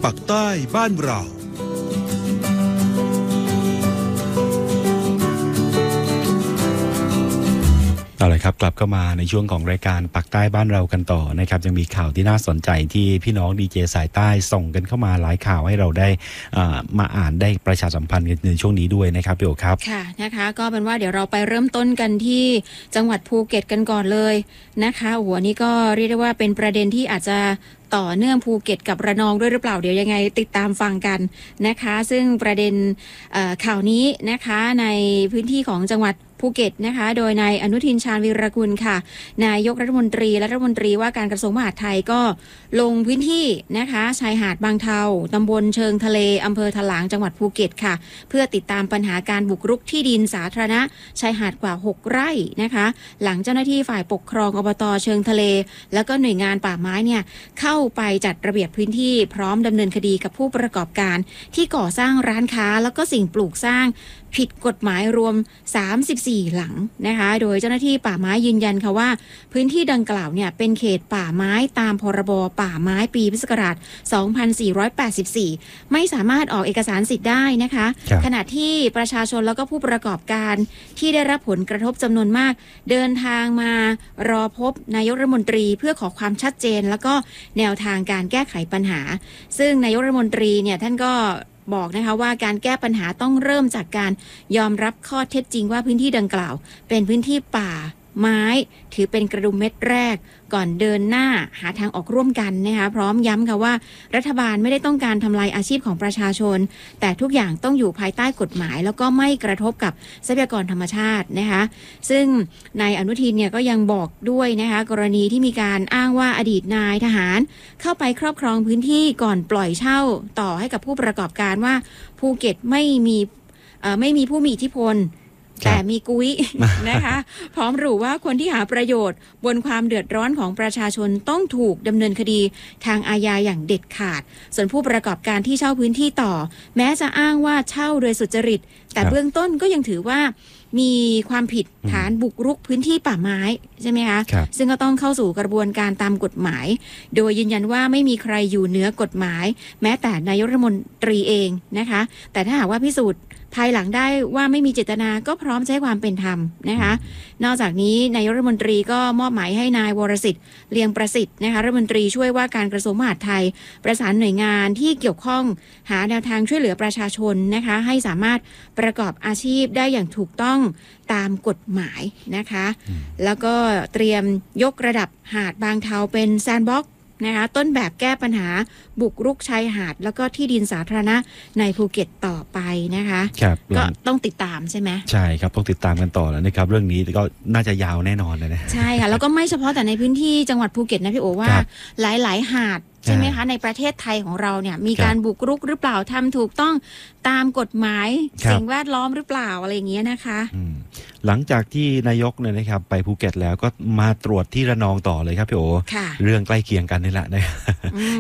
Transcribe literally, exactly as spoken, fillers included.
ปักใต้บ้านเราเอาเลยครับกลับเข้ามาในช่วงของรายการปักใต้บ้านเรากันต่อนะครับยังมีข่าวที่น่าสนใจที่พี่น้องดีเจสายใต้ส่งกันเข้ามาหลายข่าวให้เราได้มาอ่านได้ประชาสัมพันธ์กันในช่วงนี้ด้วยนะครับพี่โอครับค่ะนะคะก็เป็นว่าเดี๋ยวเราไปเริ่มต้นกันที่จังหวัดภูเก็ตกันก่อนเลยนะคะโอ้โหนี่ก็เรียกได้ว่าเป็นประเด็นที่อาจจะต่อเนื่องภูเก็ตกับระนองด้วยหรือเปล่าเดี๋ยวยังไงติดตามฟังกันนะคะซึ่งประเด็นข่าวนี้นะคะในพื้นที่ของจังหวัดภูเก็ตนะคะโดยนายอนุทินชาญวีรกุลค่ะนายกรัฐมนตรีและรัฐมนตรีว่าการกระทรวงมหาดไทยก็ลงพื้นที่นะคะชายหาดบางเทาตำบลเชิงทะเลอำเภอถลางจังหวัดภูเก็ตค่ะเพื่อติดตามปัญหาการบุกรุกที่ดินสาธารณะชายหาดกว่าหกไร่นะคะหลังเจ้าหน้าที่ฝ่ายปกครองอบต.เชิงทะเลแล้วก็หน่วยงานป่าไม้เนี่ยเข้าไปจัดระเบียบพื้นที่พร้อมดำเนินคดีกับผู้ประกอบการที่ก่อสร้างร้านค้าแล้วก็สิ่งปลูกสร้างผิดกฎหมายรวมสามสิบสี่หลังนะคะโดยเจ้าหน้าที่ป่าไม้ยืนยันค่ะว่าพื้นที่ดังกล่าวเนี่ยเป็นเขตป่าไม้ตามพรบป่าไม้ปีพุทธศักราชสองพันสี่ร้อยแปดสิบสี่ไม่สามารถออกเอกสารสิทธิ์ได้นะคะขณะที่ประชาชนแล้วก็ผู้ประกอบการที่ได้รับผลกระทบจำนวนมากเดินทางมารอพบนายกรัฐมนตรีเพื่อขอความชัดเจนแล้วก็แนวทางการแก้ไขปัญหาซึ่งนายกรัฐมนตรีเนี่ยท่านก็บอกนะคะว่าการแก้ปัญหาต้องเริ่มจากการยอมรับข้อเท็จจริงว่าพื้นที่ดังกล่าวเป็นพื้นที่ป่าไม้ถือเป็นกระดุมเม็ดแรกก่อนเดินหน้าหาทางออกร่วมกันนะคะพร้อมย้ำค่ะว่ารัฐบาลไม่ได้ต้องการทำลายอาชีพของประชาชนแต่ทุกอย่างต้องอยู่ภายใต้กฎหมายแล้วก็ไม่กระทบกับทรัพยากรธรรมชาตินะคะซึ่งนายอนุทินเนี่ยก็ยังบอกด้วยนะคะกรณีที่มีการอ้างว่าอดีตนายทหารเข้าไปครอบครองพื้นที่ก่อนปล่อยเช่าต่อให้กับผู้ประกอบการว่าภูเก็ตไม่มีเอ่อไม่มีผู้มีอิทธิพลแต่มีกุ้ย นะคะพร้อมระบุว่าคนที่หาประโยชน์บนความเดือดร้อนของประชาชนต้องถูกดำเนินคดีทางอาญาอย่างเด็ดขาดส่วนผู้ประกอบการที่เช่าพื้นที่ต่อแม้จะอ้างว่าเช่าโดยสุจริตแต่เบื้องต้นก็ยังถือว่ามีความผิดฐานบุกรุกพื้นที่ป่าไม้ใช่ไหมคะซึ่งก็ต้องเข้าสู่กระบวนการตามกฎหมายโดยยืนยันว่าไม่มีใครอยู่เหนือกฎหมายแม้แต่นายกรัฐมนตรีเองนะคะแต่ถ้าหากว่าพิสูจน์ภายหลังได้ว่าไม่มีเจตนาก็พร้อมใช้ความเป็นธรรมนะคะนอกจากนี้นายกรัฐมนตรีก็มอบหมายให้นายวรสิทธิ์เลียงประสิทธิ์นะคะรัฐมนตรีช่วยว่าการกระทรวงมหาดไทยประสานหน่วยงานที่เกี่ยวข้องหาแนวทางช่วยเหลือประชาชนนะคะให้สามารถประกอบอาชีพได้อย่างถูกต้องตามกฎหมายนะคะแล้วก็เตรียมยกระดับหาดบางเทาเป็นแซนด์บ็อกซ์นะคะต้นแบบแก้ปัญหาบุกรุกชายหาดแล้วก็ที่ดินสาธารณะในภูเก็ตต่อไปนะคะก็ต้องติดตามใช่ไหมใช่ครับต้องติดตามกันต่อแล้วนะครับเรื่องนี้ก็น่าจะยาวแน่นอนเลยนะใช่ค่ะแล้วก็ไม่เฉพาะแต่ในพื้นที่จังหวัดภูเก็ตนะพี่โอว่าหลายๆหาดใช่ไหมคะในประเทศไทยของเราเนี่ยมีการบุกรุกหรือเปล่าทำถูกต้องตามกฎหมายสิ่งแวดล้อมหรือเปล่าอะไรอย่างเงี้ยนะคะหลังจากที่นายกเนี่ยนะครับไปภูเก็ตแล้วก็มาตรวจที่ระนองต่อเลยครับพี่โอเรื่องใกล้เคียงกันนี่แหละนะ